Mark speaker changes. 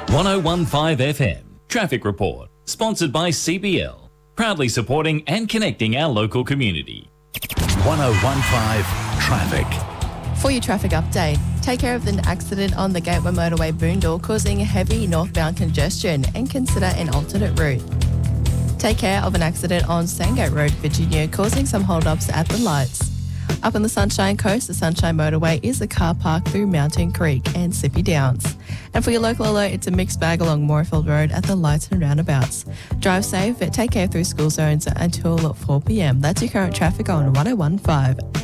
Speaker 1: 1015 FM Traffic Report, sponsored by CBL, proudly supporting and connecting our local community.
Speaker 2: 1015 Traffic.
Speaker 3: For your traffic update, take care of an accident on the Gateway Motorway Boondall causing heavy northbound congestion and consider an alternate route. Take care of an accident on Sandgate Road, Virginia, causing some hold-ups at the lights. Up on the Sunshine Coast, the Sunshine Motorway is a car park through Mountain Creek and Sippy Downs. And for your local alert, it's a mixed bag along Moorfield Road at the lights and roundabouts. Drive safe, take care through school zones until 4 p.m. That's your current traffic on 1015.